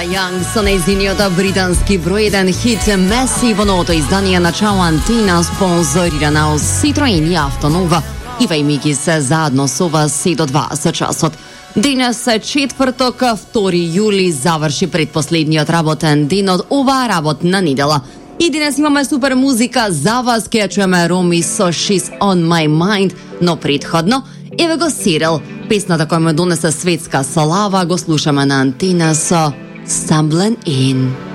Young со нејзиниот британски број 1 хит Месси во новото издание на Чао Антина, спонзорирана од Citroen и Автонова. Ива и Мики се заедно со вас се до 20 часот. Денес е четврток, 2 јули, заврши предпоследниот работен ден од оваа работна недела. И денес имаме супер музика за вас, ке чуеме Роми со She's on my mind, но предходно еве го Сирил, песната која му донесе светска слава, го слушаме на Антина со Stumbling In.